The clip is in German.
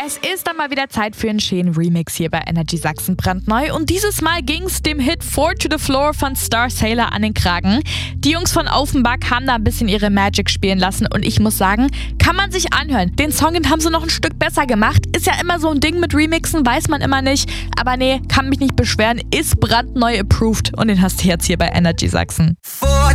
Es ist dann mal wieder Zeit für einen schönen Remix hier bei Energy Sachsen brandneu. Und dieses Mal ging's dem Hit Four to the Floor von Star Sailor an den Kragen. Die Jungs von Offenbach haben da ein bisschen ihre Magic spielen lassen und ich muss sagen, kann man sich anhören. Den Song, den haben sie noch ein Stück besser gemacht. Ist ja immer so ein Ding mit Remixen, weiß man immer nicht. Aber nee, kann mich nicht beschweren, ist brandneu approved und den hast du jetzt hier bei Energy Sachsen. Four